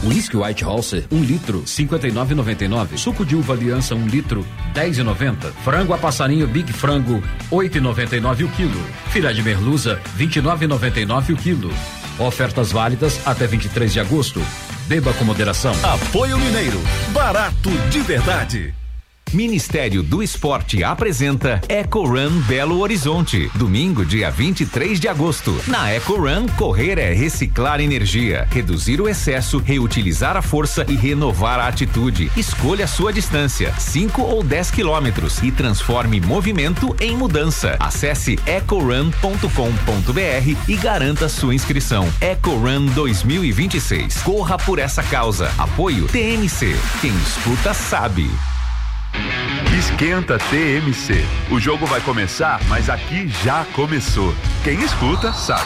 Whisky White Halser, 1 litro, 59,99. Suco de uva Aliança, 1 litro, 10,90. Frango a passarinho Big Frango, 8,99 o quilo. Filé de merluza, 29,99 o quilo. Ofertas válidas até 23 de agosto. Beba com moderação. Apoio Mineiro, barato de verdade. Ministério do Esporte apresenta Eco Run Belo Horizonte, domingo, dia 23 de agosto. Na Eco Run, correr é reciclar energia, reduzir o excesso, reutilizar a força e renovar a atitude. Escolha a sua distância, 5 ou 10 quilômetros, e transforme movimento em mudança. Acesse ecorun.com.br e garanta sua inscrição. Eco Run 2026. Corra por essa causa. Apoio TMC. Quem escuta sabe. Esquenta TMC. O jogo vai começar, mas aqui já começou. Quem escuta sabe.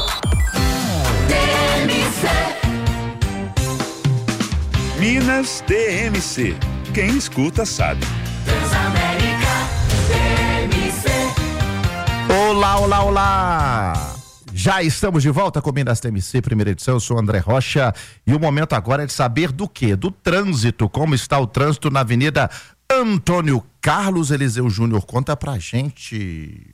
TMC. Minas TMC. Quem escuta sabe. Transamérica TMC. Olá, olá, olá! Já estamos de volta com Minas TMC, primeira edição. Eu sou André Rocha e o momento agora é de saber do quê? Do trânsito. Como está o trânsito na Avenida Antônio Carlos Eliseu Júnior? Conta pra gente.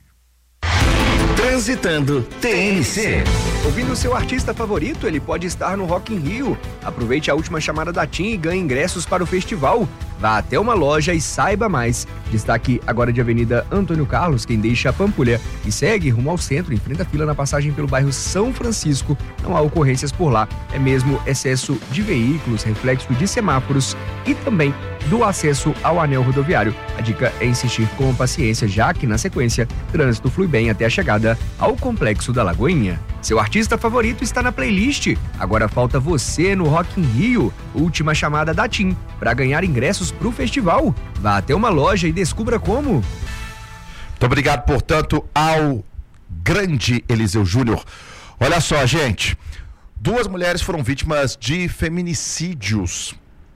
Transitando TMC. Ouvindo o seu artista favorito, ele pode estar no Rock in Rio. Aproveite a última chamada da TIM e ganhe ingressos para o festival. Vá até uma loja e saiba mais. Destaque agora de Avenida Antônio Carlos, quem deixa a Pampulha e segue rumo ao centro, enfrenta a fila na passagem pelo bairro São Francisco. Não há ocorrências por lá, é mesmo excesso de veículos, reflexo de semáforos e também do acesso ao anel rodoviário. A dica é insistir com paciência, já que na sequência, trânsito flui bem até a chegada ao Complexo da Lagoinha. Seu artista favorito está na playlist. Agora falta você no Rock in Rio. Última chamada da TIM para ganhar ingressos para o festival. Vá até uma loja e descubra como. Muito obrigado, portanto, ao grande Eliseu Júnior. Olha só, gente. 2 mulheres foram vítimas de feminicídios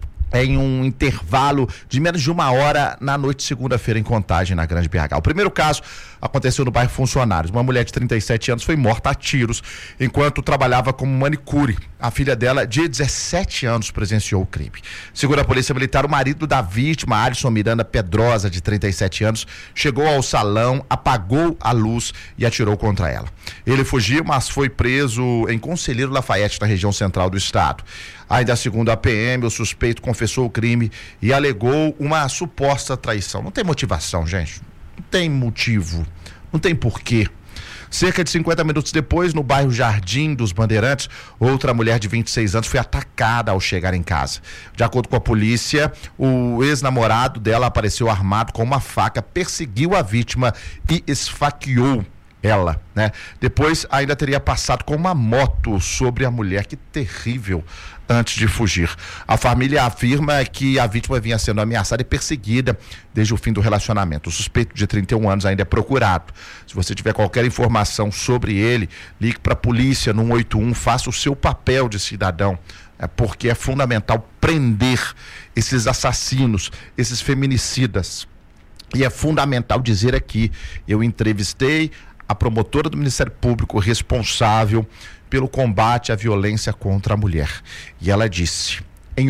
em um intervalo de menos de 1 hora na noite de segunda-feira em Contagem, na Grande BH. O primeiro caso aconteceu no bairro Funcionários. Uma mulher de 37 anos foi morta a tiros enquanto trabalhava como manicure. A filha dela, de 17 anos, presenciou o crime. Segundo a Polícia Militar, o marido da vítima, Alisson Miranda Pedrosa, de 37 anos, chegou ao salão, apagou a luz e atirou contra ela. Ele fugiu, mas foi preso em Conselheiro Lafayette, na região central do estado. Ainda segundo a PM, o suspeito confessou o crime e alegou uma suposta traição. Não tem motivação, gente. Não tem motivo. Não tem porquê. Cerca de 50 minutos depois, no bairro Jardim dos Bandeirantes, outra mulher de 26 anos foi atacada ao chegar em casa. De acordo com a polícia, o ex-namorado dela apareceu armado com uma faca, perseguiu a vítima e esfaqueou ela, né? Depois ainda teria passado com uma moto sobre a mulher. Que terrível, antes de fugir. A família afirma que a vítima vinha sendo ameaçada e perseguida desde o fim do relacionamento. O suspeito de 31 anos ainda é procurado. Se você tiver qualquer informação sobre ele, ligue para a polícia no 181, faça o seu papel de cidadão, porque é fundamental prender esses assassinos, esses feminicidas. E é fundamental dizer aqui, eu entrevistei a promotora do Ministério Público responsável pelo combate à violência contra a mulher. E ela disse, em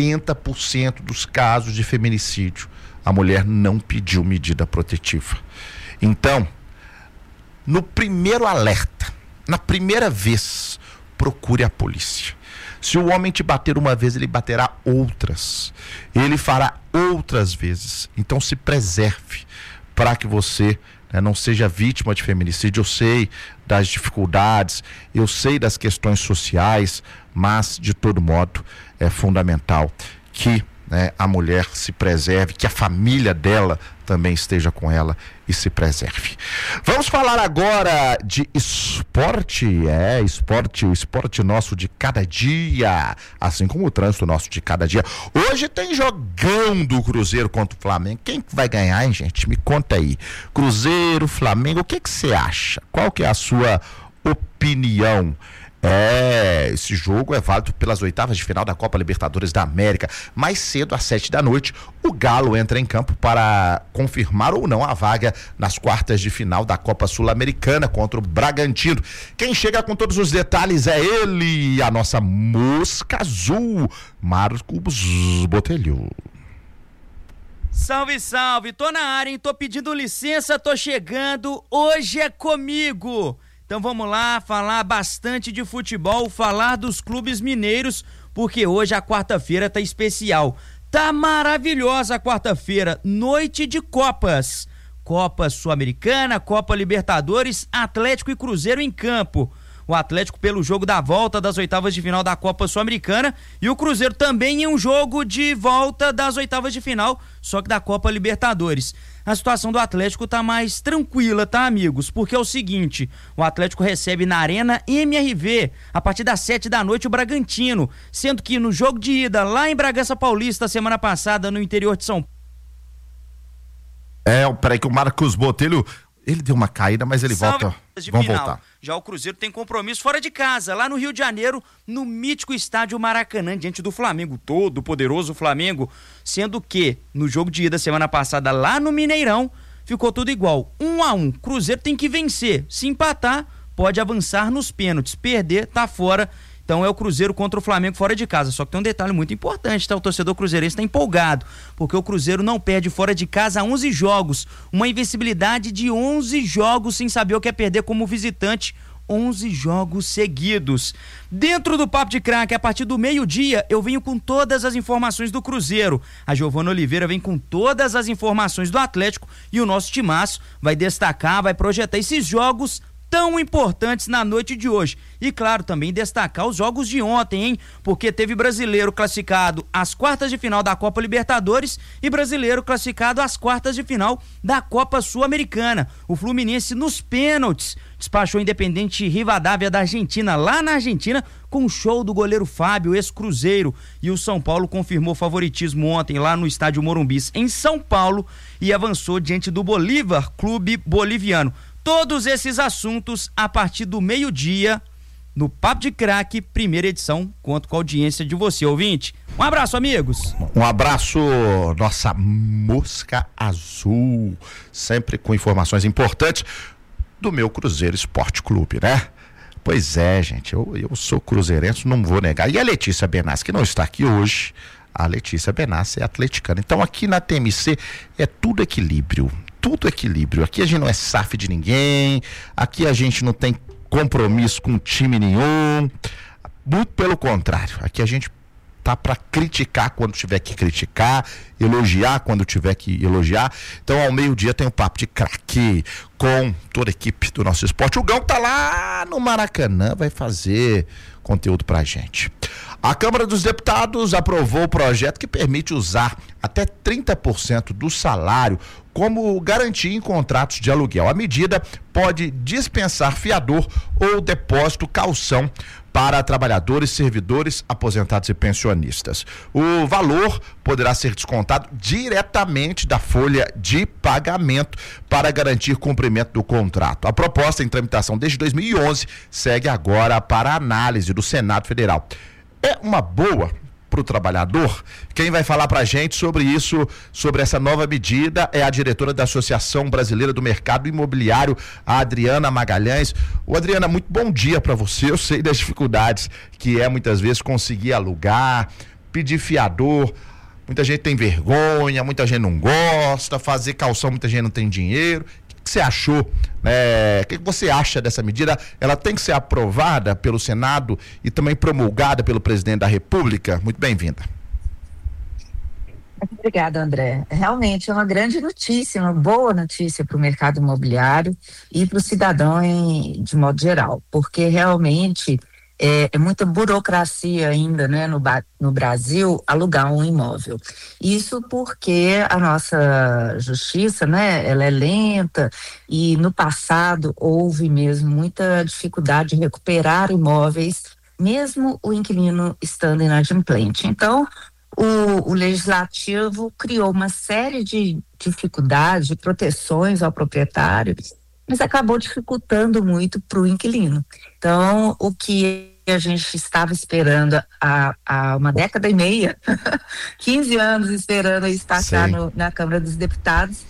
80% dos casos de feminicídio, a mulher não pediu medida protetiva. Então, no primeiro alerta, na primeira vez, procure a polícia. Se o homem te bater uma vez, ele baterá outras. Ele fará outras vezes. Então se preserve para que você não seja vítima de feminicídio. Eu sei das dificuldades, eu sei das questões sociais, mas de todo modo é fundamental que a mulher se preserve, que a família dela também esteja com ela e se preserve. Vamos falar agora de esporte, o esporte nosso de cada dia, assim como o trânsito nosso de cada dia. Hoje tem jogão do Cruzeiro contra o Flamengo. Quem vai ganhar, hein, gente? Me conta aí. Cruzeiro, Flamengo, o que você acha? Qual que é a sua opinião? Esse jogo é válido pelas oitavas de final da Copa Libertadores da América. Mais cedo, às 7h, o Galo entra em campo para confirmar ou não a vaga nas quartas de final da Copa Sul-Americana contra o Bragantino. Quem chega com todos os detalhes é ele, a nossa mosca azul, Marcos Botelho. Salve, salve, tô na área, hein? Tô pedindo licença, tô chegando, hoje é comigo. Então vamos lá falar bastante de futebol, falar dos clubes mineiros, porque hoje a quarta-feira tá especial. Tá maravilhosa a quarta-feira, noite de Copas. Copa Sul-Americana, Copa Libertadores, Atlético e Cruzeiro em campo. O Atlético pelo jogo da volta das oitavas de final da Copa Sul-Americana e o Cruzeiro também em um jogo de volta das oitavas de final, só que da Copa Libertadores. A situação do Atlético tá mais tranquila, tá, amigos? Porque é o seguinte, o Atlético recebe na Arena MRV, a partir das 7h o Bragantino, sendo que no jogo de ida lá em Bragança Paulista, semana passada, no interior de São Paulo. Peraí que o Marcos Botelho, ele deu uma caída, mas ele volta. Vamos voltar. Já o Cruzeiro tem compromisso fora de casa, lá no Rio de Janeiro, no mítico estádio Maracanã, diante do Flamengo, todo poderoso Flamengo, sendo que no jogo de ida semana passada lá no Mineirão, ficou tudo igual, 1-1, Cruzeiro tem que vencer, se empatar, pode avançar nos pênaltis, perder, tá fora. Então é o Cruzeiro contra o Flamengo fora de casa. Só que tem um detalhe muito importante, tá? O torcedor cruzeirense tá empolgado, porque o Cruzeiro não perde fora de casa há 11 jogos. Uma invencibilidade de 11 jogos sem saber o que é perder como visitante. 11 jogos seguidos. Dentro do Papo de Craque, a partir do meio-dia, eu venho com todas as informações do Cruzeiro. A Giovana Oliveira vem com todas as informações do Atlético e o nosso timaço vai destacar, vai projetar esses jogos tão importantes na noite de hoje. E claro, também destacar os jogos de ontem, hein? Porque teve brasileiro classificado às quartas de final da Copa Libertadores e brasileiro classificado às quartas de final da Copa Sul-Americana. O Fluminense nos pênaltis despachou o Independente Rivadavia da Argentina, lá na Argentina, com o show do goleiro Fábio, ex-Cruzeiro. E o São Paulo confirmou favoritismo ontem lá no estádio Morumbis, em São Paulo, e avançou diante do Bolívar, clube boliviano. Todos esses assuntos a partir do meio-dia no Papo de Craque, primeira edição. Conto com a audiência de você, ouvinte. Um abraço, amigos. Um abraço, nossa mosca azul, sempre com informações importantes do meu Cruzeiro Esporte Clube, né? Pois é, gente, eu sou cruzeirense, não vou negar. E a Letícia Benassi, que não está aqui hoje, a Letícia Benassi é atleticana. Então aqui na TMC é tudo equilíbrio. Tudo equilíbrio. Aqui a gente não é SAF de ninguém, aqui a gente não tem compromisso com time nenhum, muito pelo contrário, aqui a gente tá para criticar quando tiver que criticar, elogiar quando tiver que elogiar. Então ao meio-dia tem o Papo de Craque com toda a equipe do nosso esporte. O Gão tá lá no Maracanã, vai fazer conteúdo pra gente. A Câmara dos Deputados aprovou o projeto que permite usar até 30% do salário como garantia em contratos de aluguel. A medida pode dispensar fiador ou depósito calção para trabalhadores, servidores, aposentados e pensionistas. O valor poderá ser descontado diretamente da folha de pagamento para garantir cumprimento do contrato. A proposta em tramitação desde 2011 segue agora para análise do Senado Federal. É uma boa para o trabalhador? Quem vai falar para a gente sobre isso, sobre essa nova medida, é a diretora da Associação Brasileira do Mercado Imobiliário, a Adriana Magalhães. Ô Adriana, muito bom dia para você. Eu sei das dificuldades que é muitas vezes conseguir alugar, pedir fiador. Muita gente tem vergonha, muita gente não gosta, fazer calção, muita gente não tem dinheiro. O que você achou? O que você acha dessa medida? Ela tem que ser aprovada pelo Senado e também promulgada pelo presidente da República? Muito bem-vinda. Obrigada, André. Realmente é uma grande notícia, uma boa notícia para o mercado imobiliário e para o cidadão de modo geral, porque realmente é muita burocracia ainda, né, no Brasil, alugar um imóvel. Isso porque a nossa justiça, né, ela é lenta e no passado houve mesmo muita dificuldade de recuperar imóveis, mesmo o inquilino estando inadimplente. Então, o legislativo criou uma série de dificuldades, de proteções ao proprietário, mas acabou dificultando muito para o inquilino. Então, o que a gente estava esperando há uma década e meia, 15 anos esperando estar na Câmara dos Deputados,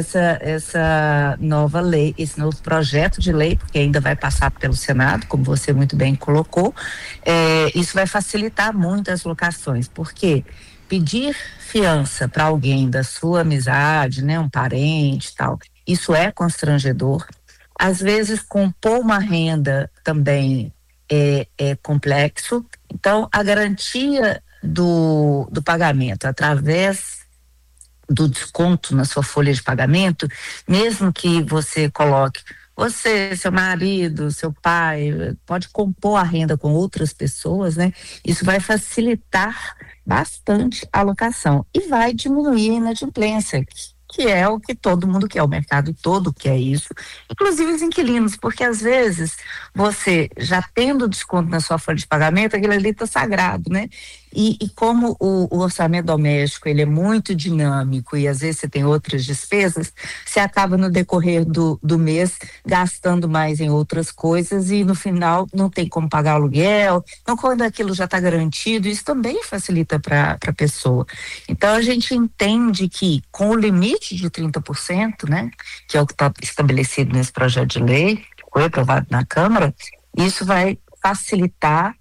essa nova lei, esse novo projeto de lei, porque ainda vai passar pelo Senado, como você muito bem colocou. Isso vai facilitar muito as locações, porque pedir fiança para alguém da sua amizade, né, um parente e tal, isso é constrangedor. Às vezes, compor uma renda também é complexo. Então, a garantia do pagamento através do desconto na sua folha de pagamento, mesmo que você coloque você, seu marido, seu pai, pode compor a renda com outras pessoas, né? Isso vai facilitar bastante a alocação e vai diminuir a inadimplência, que é o que todo mundo quer, o mercado todo quer isso, inclusive os inquilinos, porque às vezes você, já tendo desconto na sua folha de pagamento, aquilo ali está sagrado, né? E como o orçamento doméstico, ele é muito dinâmico e às vezes você tem outras despesas, você acaba no decorrer do mês gastando mais em outras coisas e no final não tem como pagar aluguel. Então, quando aquilo já está garantido, isso também facilita para a pessoa. Então, a gente entende que com o limite de 30%, né, que é o que está estabelecido nesse projeto de lei, que foi aprovado na Câmara, isso vai facilitar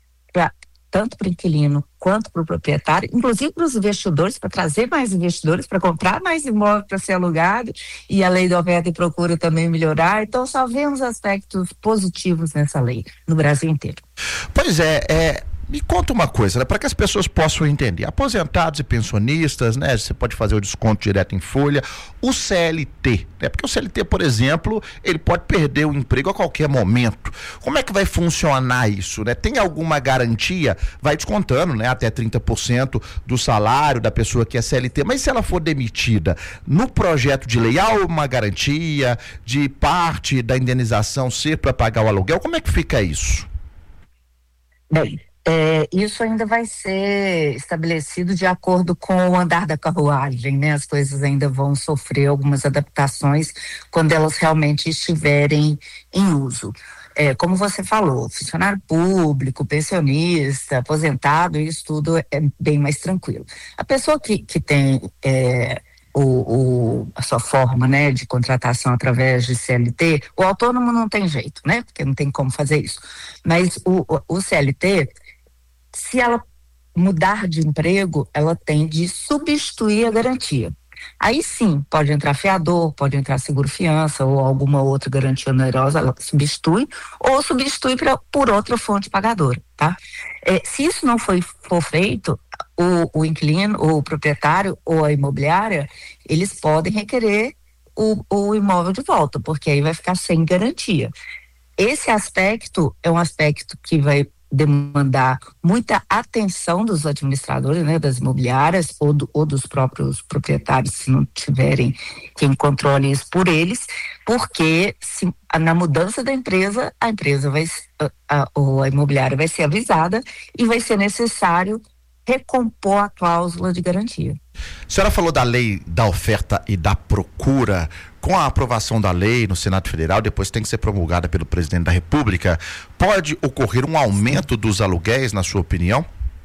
tanto para o inquilino quanto para o proprietário, inclusive para os investidores, para trazer mais investidores, para comprar mais imóvel para ser alugado, e a lei da oferta e procura também melhorar. Então, só vemos aspectos positivos nessa lei, no Brasil inteiro. Pois é. Me conta uma coisa, né, para que as pessoas possam entender. Aposentados e pensionistas, né? Você pode fazer o desconto direto em folha. O CLT, né? Porque o CLT, por exemplo, ele pode perder o emprego a qualquer momento. Como é que vai funcionar isso, né? Tem alguma garantia? Vai descontando, né? Até 30% do salário da pessoa que é CLT. Mas se ela for demitida, no projeto de lei há uma garantia de parte da indenização ser para pagar o aluguel? Como é que fica isso? Bem, isso ainda vai ser estabelecido de acordo com o andar da carruagem, né? As coisas ainda vão sofrer algumas adaptações quando elas realmente estiverem em uso. Como você falou, funcionário público, pensionista, aposentado, isso tudo é bem mais tranquilo. A pessoa que tem a sua forma, né, de contratação através de CLT, o autônomo não tem jeito, né? Porque não tem como fazer isso. Mas o CLT, se ela mudar de emprego, ela tem de substituir a garantia. Aí sim, pode entrar fiador, pode entrar seguro-fiança ou alguma outra garantia onerosa, ela substitui, ou substitui por outra fonte pagadora, tá? Se isso não for feito, o inquilino, o proprietário ou a imobiliária, eles podem requerer o imóvel de volta, porque aí vai ficar sem garantia. Esse aspecto é um aspecto que vai demandar muita atenção dos administradores, né, das imobiliárias ou dos próprios proprietários, se não tiverem quem controle isso por eles, porque na mudança da empresa, a imobiliária vai ser avisada e vai ser necessário recompor a cláusula de garantia. A senhora falou da lei da oferta e da procura. Com a aprovação da lei no Senado Federal, depois tem que ser promulgada pelo presidente da República, pode ocorrer um aumento dos aluguéis, na sua opinião?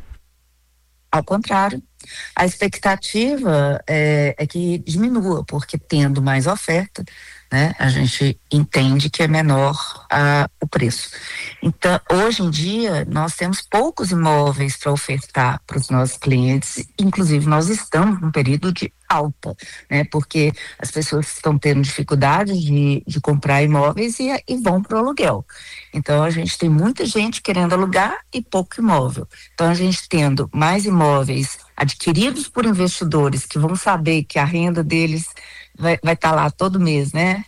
Ao contrário, a expectativa é que diminua, porque tendo mais oferta, né, a gente entende que é menor o preço. Então, hoje em dia, nós temos poucos imóveis para ofertar para os nossos clientes, inclusive nós estamos num período de alta, né, porque as pessoas estão tendo dificuldade de comprar imóveis e vão para o aluguel. Então, a gente tem muita gente querendo alugar e pouco imóvel. Então, a gente tendo mais imóveis adquiridos por investidores que vão saber que a renda deles vai estar lá todo mês, né?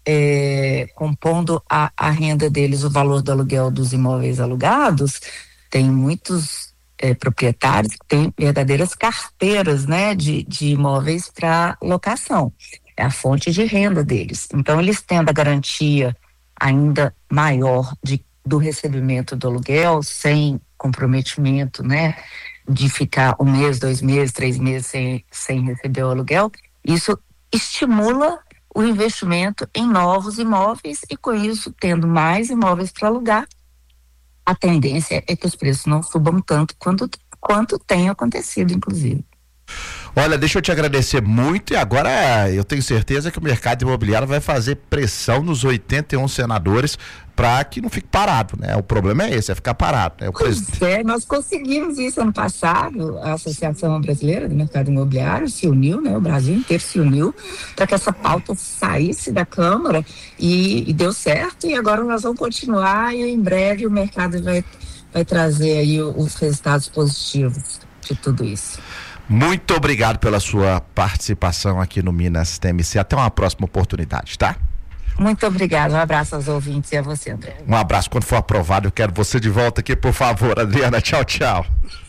Compondo a renda deles, o valor do aluguel dos imóveis alugados. Tem muitos proprietários que têm verdadeiras carteiras, né, de imóveis para locação. É a fonte de renda deles. Então, eles tendo a garantia ainda maior do recebimento do aluguel, sem comprometimento, né, de ficar 1 mês, 2 meses, 3 meses sem receber o aluguel, isso estimula o investimento em novos imóveis e, com isso, tendo mais imóveis para alugar, a tendência é que os preços não subam tanto quanto tem acontecido, inclusive. Olha, deixa eu te agradecer muito, e agora eu tenho certeza que o mercado imobiliário vai fazer pressão nos 81 senadores para que não fique parado, né? O problema é esse, é ficar parado, né? Nós conseguimos isso ano passado, a Associação Brasileira do Mercado Imobiliário se uniu, né? O Brasil inteiro se uniu para que essa pauta saísse da Câmara e deu certo, e agora nós vamos continuar e em breve o mercado vai trazer aí os resultados positivos de tudo isso. Muito obrigado pela sua participação aqui no Minas TMC. Até uma próxima oportunidade, tá? Muito obrigado. Um abraço aos ouvintes e a você, André. Um abraço. Quando for aprovado, eu quero você de volta aqui, por favor, Adriana. Tchau, tchau.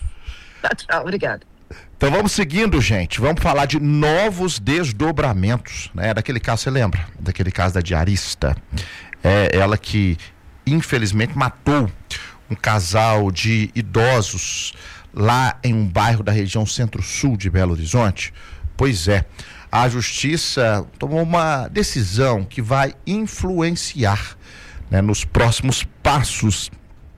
Tchau, obrigado. Então vamos seguindo, gente. Vamos falar de novos desdobramentos, né? Daquele caso, você lembra? Daquele caso da diarista. Ela que, infelizmente, matou um casal de idosos lá em um bairro da região Centro-Sul de Belo Horizonte. Pois é, a Justiça tomou uma decisão que vai influenciar, né, nos próximos passos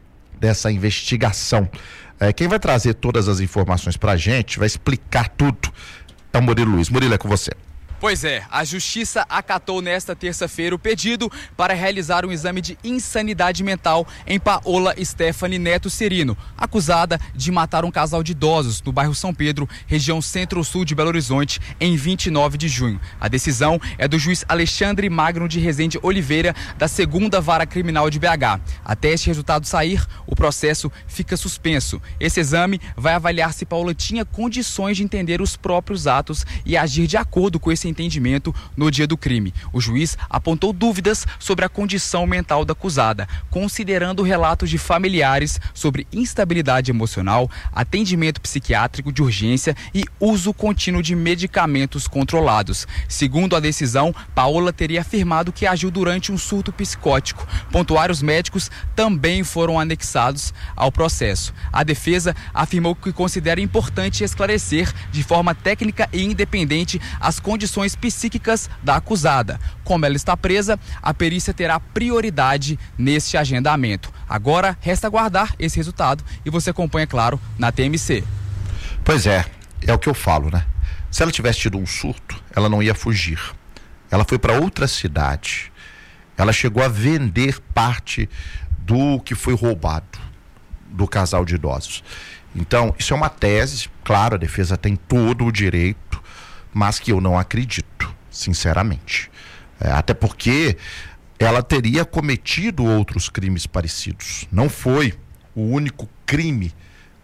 dessa investigação. Quem vai trazer todas as informações pra gente, vai explicar tudo, é o Murilo Luiz. Murilo, é com você. Pois é, a Justiça acatou nesta terça-feira o pedido para realizar um exame de insanidade mental em Paola Stephanie Neto Serino, acusada de matar um casal de idosos no bairro São Pedro, região Centro-Sul de Belo Horizonte, em 29 de junho. A decisão é do juiz Alexandre Magno de Rezende Oliveira, da 2ª Vara Criminal de BH. Até este resultado sair, o processo fica suspenso. Esse exame vai avaliar se Paola tinha condições de entender os próprios atos e agir de acordo com esse entendimento no dia do crime. O juiz apontou dúvidas sobre a condição mental da acusada, considerando relatos de familiares sobre instabilidade emocional, atendimento psiquiátrico de urgência e uso contínuo de medicamentos controlados. Segundo a decisão, Paola teria afirmado que agiu durante um surto psicótico. Pontuários médicos também foram anexados ao processo. A defesa afirmou que considera importante esclarecer de forma técnica e independente as condições psíquicas da acusada. Como ela está presa, a perícia terá prioridade neste agendamento. Agora, resta aguardar esse resultado e você acompanha, claro, na TMC. Pois é o que eu falo, né? Se ela tivesse tido um surto, ela não ia fugir. Ela foi para outra cidade. Ela chegou a vender parte do que foi roubado do casal de idosos. Então, isso é uma tese, claro, a defesa tem todo o direito, mas que eu não acredito, sinceramente. Até porque ela teria cometido outros crimes parecidos. Não foi o único crime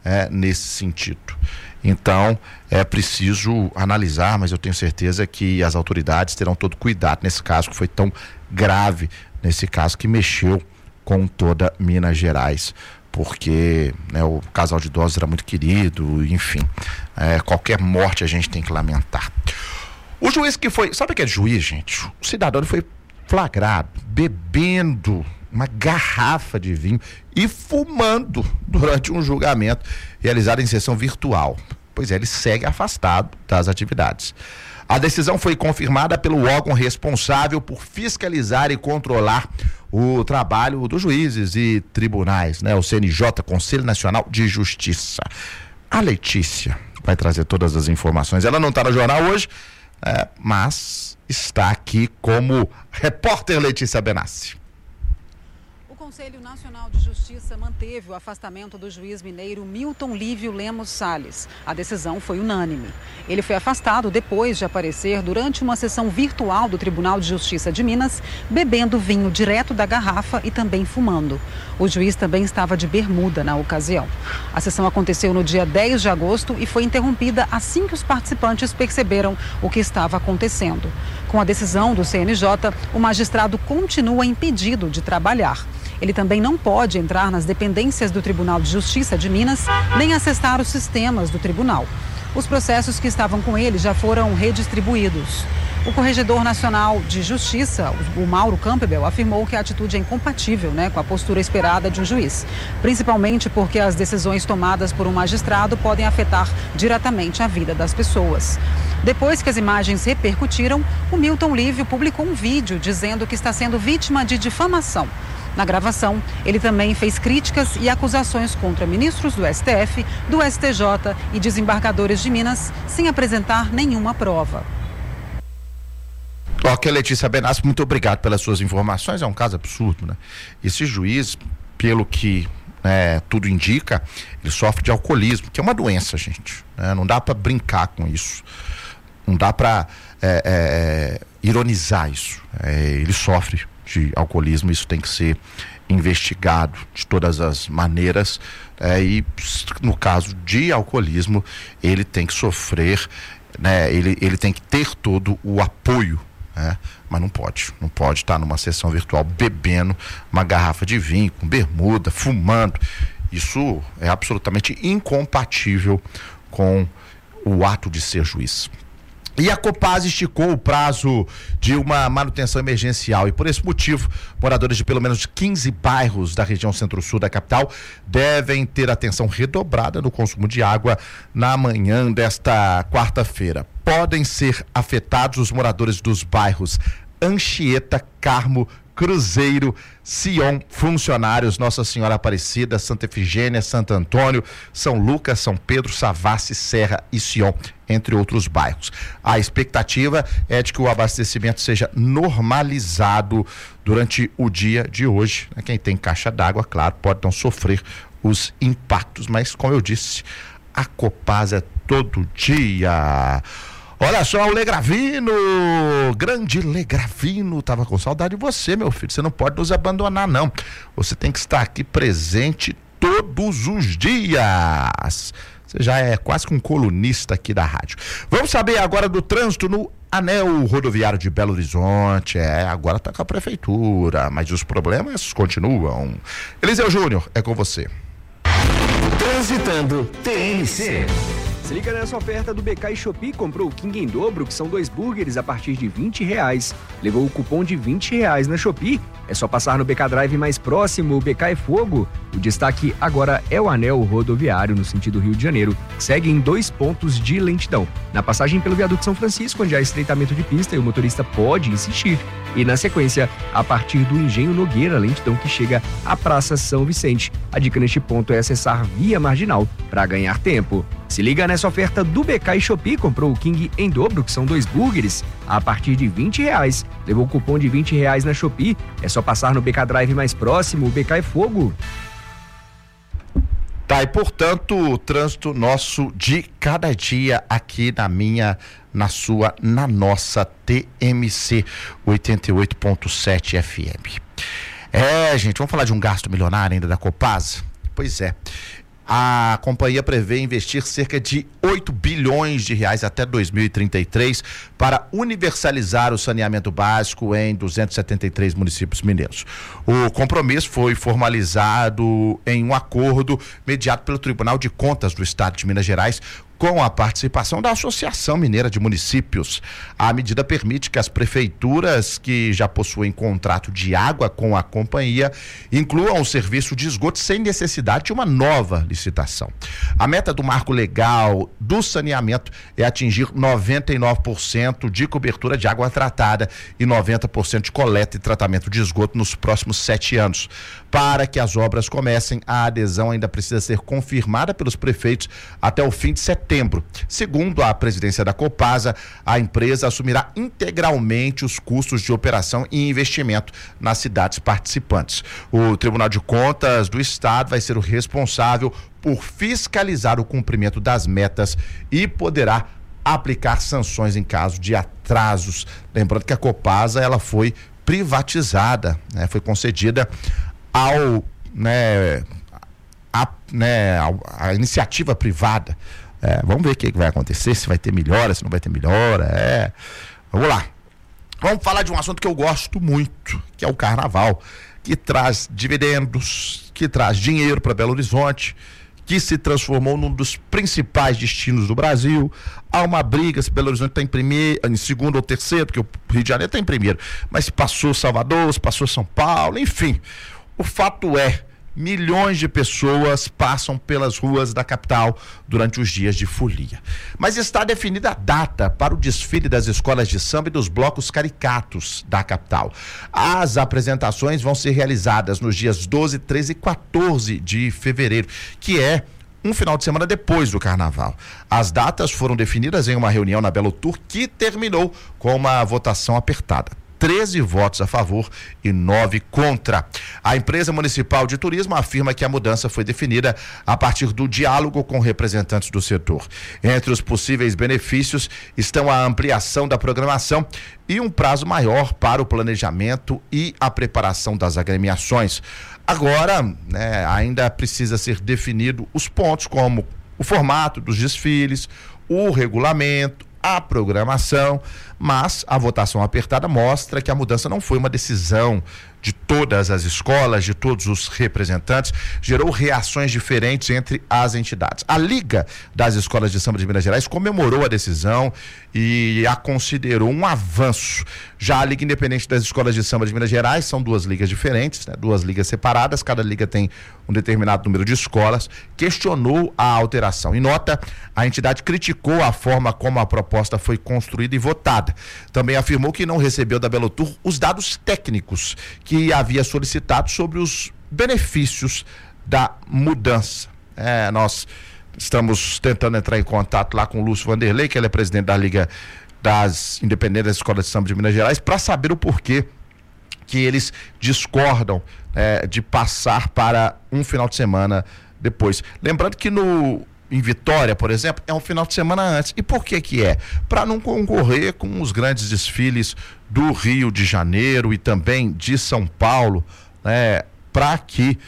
nesse sentido. Então, é preciso analisar, mas eu tenho certeza que as autoridades terão todo cuidado nesse caso, que foi tão grave, nesse caso que mexeu com toda Minas Gerais. Porque, né, o casal de idosos era muito querido, enfim, qualquer morte a gente tem que lamentar. O juiz que foi, sabe aquele juiz, gente? O cidadão foi flagrado bebendo uma garrafa de vinho e fumando durante um julgamento realizado em sessão virtual. Pois é, ele segue afastado das atividades. A decisão foi confirmada pelo órgão responsável por fiscalizar e controlar o trabalho dos juízes e tribunais, né? O CNJ, Conselho Nacional de Justiça. A Letícia vai trazer todas as informações. Ela não está no jornal hoje, mas está aqui como repórter Letícia Benassi. O Conselho Nacional de Justiça manteve o afastamento do juiz mineiro Milton Lívio Lemos Salles. A decisão foi unânime. Ele foi afastado depois de aparecer durante uma sessão virtual do Tribunal de Justiça de Minas, bebendo vinho direto da garrafa e também fumando. O juiz também estava de bermuda na ocasião. A sessão aconteceu no dia 10 de agosto e foi interrompida assim que os participantes perceberam o que estava acontecendo. Com a decisão do CNJ, o magistrado continua impedido de trabalhar. Ele também não pode entrar nas dependências do Tribunal de Justiça de Minas, nem acessar os sistemas do tribunal. Os processos que estavam com ele já foram redistribuídos. O Corregedor Nacional de Justiça, o Mauro Campbell, afirmou que a atitude é incompatível, com a postura esperada de um juiz, principalmente porque as decisões tomadas por um magistrado podem afetar diretamente a vida das pessoas. Depois que as imagens repercutiram, o Milton Lívio publicou um vídeo dizendo que está sendo vítima de difamação. Na gravação, ele também fez críticas e acusações contra ministros do STF, do STJ e desembargadores de Minas, sem apresentar nenhuma prova. Ok, Letícia Benassi, muito obrigado pelas suas informações. É um caso absurdo, né? Esse juiz, pelo que tudo indica, ele sofre de alcoolismo, que é uma doença, gente, né? Não dá para brincar com isso, não dá para ironizar isso. Ele sofre de alcoolismo, isso tem que ser investigado de todas as maneiras, e no caso de alcoolismo ele tem que sofrer, né? Ele tem que ter todo o apoio, mas não pode estar numa sessão virtual bebendo uma garrafa de vinho, com bermuda, fumando. Isso é absolutamente incompatível com o ato de ser juiz. E a Copasa esticou o prazo de uma manutenção emergencial e, por esse motivo, moradores de pelo menos 15 bairros da região centro-sul da capital devem ter atenção redobrada no consumo de água na manhã desta quarta-feira. Podem ser afetados os moradores dos bairros Anchieta, Carmo, Cruzeiro, Sion, Funcionários, Nossa Senhora Aparecida, Santa Efigênia, Santo Antônio, São Lucas, São Pedro, Savassi, Serra e Sion, entre outros bairros. A expectativa é de que o abastecimento seja normalizado durante o dia de hoje. Quem tem caixa d'água, claro, pode não sofrer os impactos, mas, como eu disse, a Copasa é todo dia. Olha só, o Legravino, grande Legravino, tava com saudade de você, meu filho. Você não pode nos abandonar, não. Você tem que estar aqui presente todos os dias. Você já é quase que um colunista aqui da rádio. Vamos saber agora do trânsito no Anel Rodoviário de Belo Horizonte. Agora tá com a prefeitura, mas os problemas continuam. Eliseu Júnior, é com você. Transitando TNC. Se liga nessa oferta do BK e Shopee, comprou o King em dobro, que são 2 burgers a partir de R$20. Levou o cupom de R$20 na Shopee. É só passar no BK Drive mais próximo, o BK é Fogo. O destaque agora é o Anel Rodoviário, no sentido Rio de Janeiro, que segue em 2 pontos de lentidão. Na passagem pelo viaduto São Francisco, onde há estreitamento de pista e o motorista pode insistir. E na sequência, a partir do Engenho Nogueira, lentidão que chega à Praça São Vicente. A dica neste ponto é acessar via marginal para ganhar tempo. Se liga nessa oferta do BK e Shopee, comprou o King em dobro, que são 2 burgers, a partir de R$20. Levou o cupom de R$20 na Shopee. É só passar no BK Drive mais próximo, o BK é Fogo. Tá, e portanto, o trânsito nosso de cada dia aqui na nossa TMC 88.7 FM. Gente, vamos falar de um gasto milionário ainda da Copasa? Pois é. A companhia prevê investir cerca de R$8 bilhões até 2033 para universalizar o saneamento básico em 273 municípios mineiros. O compromisso foi formalizado em um acordo mediado pelo Tribunal de Contas do Estado de Minas Gerais, com a participação da Associação Mineira de Municípios. A medida permite que as prefeituras que já possuem contrato de água com a companhia incluam o serviço de esgoto sem necessidade de uma nova licitação. A meta do marco legal do saneamento é atingir 99% de cobertura de água tratada e 90% de coleta e tratamento de esgoto nos próximos 7 anos. Para que as obras comecem, a adesão ainda precisa ser confirmada pelos prefeitos até o fim de setembro. Segundo a presidência da Copasa, a empresa assumirá integralmente os custos de operação e investimento nas cidades participantes. O Tribunal de Contas do Estado vai ser o responsável por fiscalizar o cumprimento das metas e poderá aplicar sanções em caso de atrasos. Lembrando que a Copasa ela foi privatizada, foi concedida a iniciativa privada. Vamos ver o que vai acontecer, se vai ter melhora, se não vai ter melhora. Vamos lá. Vamos falar de um assunto que eu gosto muito, que é o carnaval, que traz dividendos, que traz dinheiro para Belo Horizonte, que se transformou num dos principais destinos do Brasil. Há uma briga se Belo Horizonte está em segundo ou terceiro, porque o Rio de Janeiro está em primeiro, mas se passou Salvador, se passou São Paulo, enfim. O fato é milhões de pessoas passam pelas ruas da capital durante os dias de folia. Mas está definida a data para o desfile das escolas de samba e dos blocos caricatos da capital. As apresentações vão ser realizadas nos dias 12, 13 e 14 de fevereiro, que é um final de semana depois do carnaval. As datas foram definidas em uma reunião na Belo Tour que terminou com uma votação apertada. 13 votos a favor e 9 contra. A empresa municipal de turismo afirma que a mudança foi definida a partir do diálogo com representantes do setor. Entre os possíveis benefícios estão a ampliação da programação e um prazo maior para o planejamento e a preparação das agremiações. Agora, ainda precisa ser definido os pontos como o formato dos desfiles, o regulamento, a programação, mas a votação apertada mostra que a mudança não foi uma decisão de todas as escolas, de todos os representantes, gerou reações diferentes entre as entidades. A Liga das Escolas de Samba de Minas Gerais comemorou a decisão e a considerou um avanço. Já a Liga Independente das Escolas de Samba de Minas Gerais, são duas ligas diferentes, duas ligas separadas, cada liga tem um determinado número de escolas, questionou a alteração. Em nota, a entidade criticou a forma como a proposta foi construída e votada. Também afirmou que não recebeu da Belo Tour os dados técnicos que havia solicitado sobre os benefícios da mudança. Nós estamos tentando entrar em contato lá com o Lúcio Vanderlei, que ele é presidente da Liga das Independentes das Escolas de Samba de Minas Gerais, para saber o porquê que eles discordam de passar para um final de semana depois. Lembrando que em Vitória, por exemplo, é um final de semana antes. E por que que é? Para não concorrer com os grandes desfiles do Rio de Janeiro e também de São Paulo, para que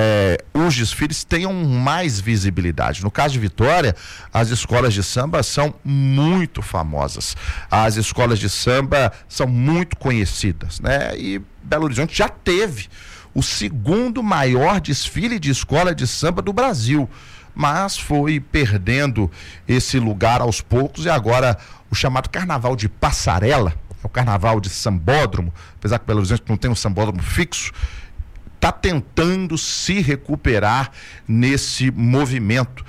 os desfiles tenham mais visibilidade. No caso de Vitória, as escolas de samba são muito famosas. As escolas de samba são muito conhecidas, E Belo Horizonte já teve o segundo maior desfile de escola de samba do Brasil, mas foi perdendo esse lugar aos poucos, e agora o chamado Carnaval de Passarela, o Carnaval de Sambódromo, apesar que Belo Horizonte não tem um sambódromo fixo, está tentando se recuperar nesse movimento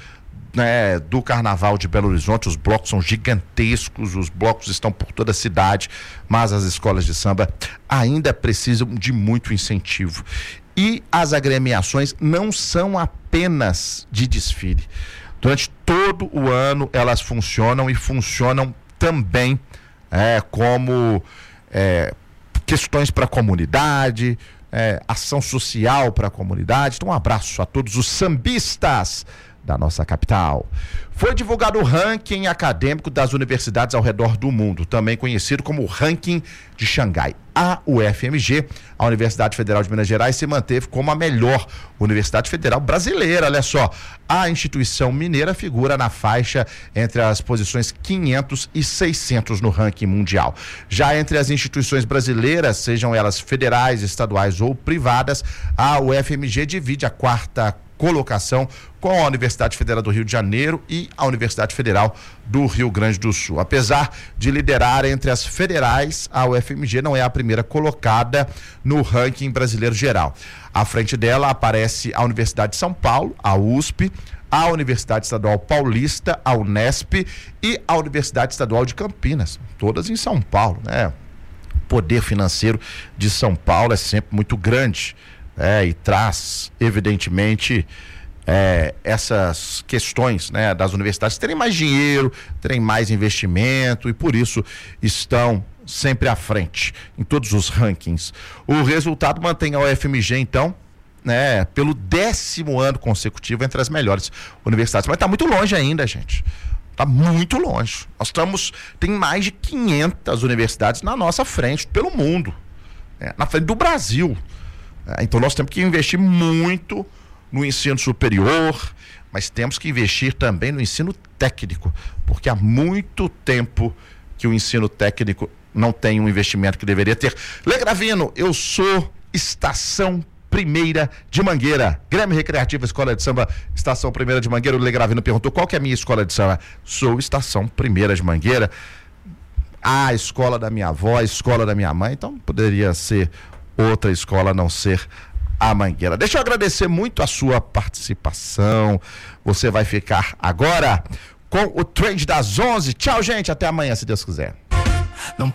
do Carnaval de Belo Horizonte. Os blocos são gigantescos, os blocos estão por toda a cidade, mas as escolas de samba ainda precisam de muito incentivo. E as agremiações não são apenas de desfile. Durante todo o ano elas funcionam e funcionam também como questões para a comunidade, ação social para a comunidade. Então, um abraço a todos os sambistas da nossa capital. Foi divulgado o ranking acadêmico das universidades ao redor do mundo, também conhecido como o ranking de Xangai. A UFMG, a Universidade Federal de Minas Gerais, se manteve como a melhor universidade federal brasileira. Olha só, a instituição mineira figura na faixa entre as posições 500 e 600 no ranking mundial. Já entre as instituições brasileiras, sejam elas federais, estaduais ou privadas, a UFMG divide a quarta colocação com a Universidade Federal do Rio de Janeiro e a Universidade Federal do Rio Grande do Sul. Apesar de liderar entre as federais, a UFMG não é a primeira colocada no ranking brasileiro geral. À frente dela aparece a Universidade de São Paulo, a USP, a Universidade Estadual Paulista, a Unesp e a Universidade Estadual de Campinas, todas em São Paulo, O poder financeiro de São Paulo é sempre muito grande. E traz, evidentemente, essas questões das universidades terem mais dinheiro, terem mais investimento, e por isso estão sempre à frente em todos os rankings. O resultado mantém a UFMG, então, pelo 10º ano consecutivo entre as melhores universidades. Mas está muito longe ainda, gente. Está muito longe. Tem mais de 500 universidades na nossa frente, pelo mundo, na frente do Brasil. Então nós temos que investir muito no ensino superior, mas temos que investir também no ensino técnico, porque há muito tempo que o ensino técnico não tem um investimento que deveria ter. Lê Gravino, eu sou Estação Primeira de Mangueira, Grêmio Recreativo Escola de Samba, Estação Primeira de Mangueira. O Lê Gravino perguntou qual que é a minha escola de samba. Sou Estação Primeira de Mangueira, a escola da minha avó, a escola da minha mãe, então poderia ser outra escola, a não ser a Mangueira. Deixa eu agradecer muito a sua participação. Você vai ficar agora com o Trend das 11. Tchau, gente. Até amanhã, se Deus quiser.